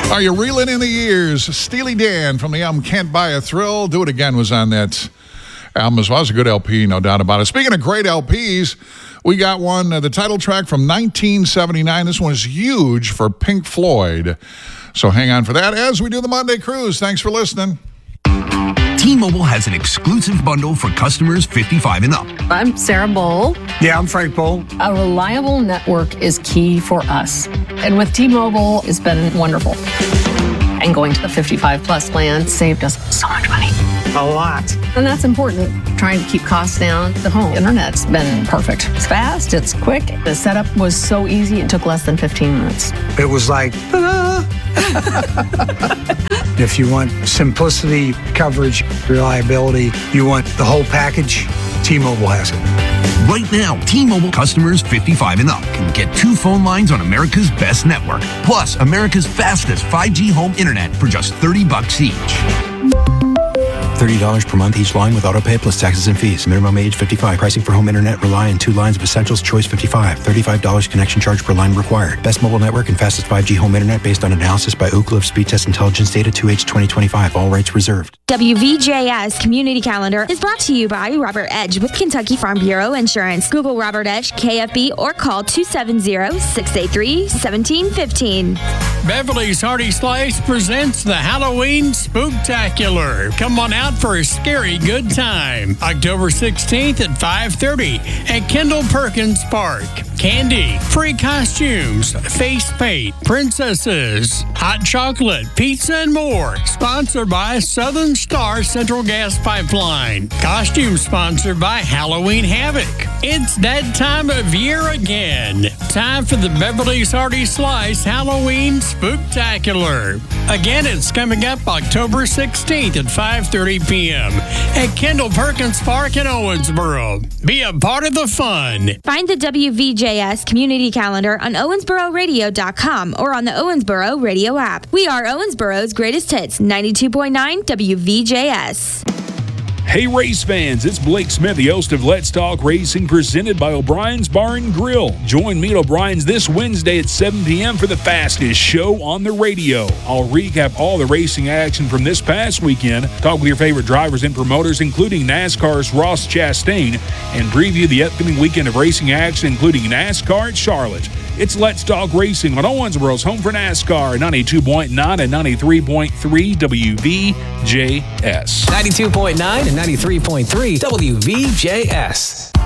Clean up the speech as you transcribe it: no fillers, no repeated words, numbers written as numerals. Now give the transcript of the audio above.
Are you reeling in the years? Steely Dan from the album Can't Buy a Thrill. Do It Again was on that album as well. It was a good LP, no doubt about it. Speaking of great LPs, we got one, the title track from 1979. This one is huge for Pink Floyd. So hang on for that as we do the Monday Cruise. Thanks for listening. T-Mobile has an exclusive bundle for customers 55 and up. I'm Sarah Bowl. Yeah, I'm Frank Bowl. A reliable network is key for us. And with T-Mobile, it's been wonderful. And going to the 55 plus plan saved us so much money. A lot. And that's important. Trying to keep costs down. The home internet's been perfect. It's fast, it's quick. The setup was so easy, it took less than 15 minutes. It was like, ta-da! If you want simplicity, coverage, reliability, you want the whole package, T-Mobile has it. Right now, T-Mobile customers 55 and up can get 2 phone lines on America's best network, plus America's fastest 5G home internet for just $30 each. $30 per month each line with autopay plus taxes and fees. Minimum age 55. Pricing for home internet rely on 2 lines of Essentials Choice 55. $35 connection charge per line required. Best mobile network and fastest 5G home internet based on analysis by Ookla of Speed Test Intelligence data 2H 2025. All rights reserved. WVJS Community Calendar is brought to you by Robert Edge with Kentucky Farm Bureau Insurance. Google Robert Edge, KFB, or call 270-683-1715. Beverly's Hearty Slice presents the Halloween Spooktacular. Come on out for a scary good time. October 16th at 5:30 at Kendall Perkins Park. Candy, free costumes, face paint, princesses, hot chocolate, pizza, and more. Sponsored by Southern Star Central Gas Pipeline. Costume sponsored by Halloween Havoc. It's that time of year again. Time for the Beverly's Hearty Slice Halloween Spooktacular. Again, it's coming up October 16th at 5:30 p.m. at Kendall Perkins Park in Owensboro. Be a part of the fun. Find the WVJS Community Calendar on owensbororadio.com or on the Owensboro Radio app. We are Owensboro's greatest hits, 92.9 WVJS. Hey race fans, it's Blake Smith, the host of Let's Talk Racing, presented by O'Brien's Bar and Grill. Join me at O'Brien's this Wednesday at 7 p.m. for the fastest show on the radio. I'll recap all the racing action from this past weekend, talk with your favorite drivers and promoters, including NASCAR's Ross Chastain, and preview the upcoming weekend of racing action, including NASCAR at Charlotte. It's Let's Talk Racing on Owensboro's home for NASCAR, 92.9 and 93.3 WVJS. 92.9 and 93.3 WVJS.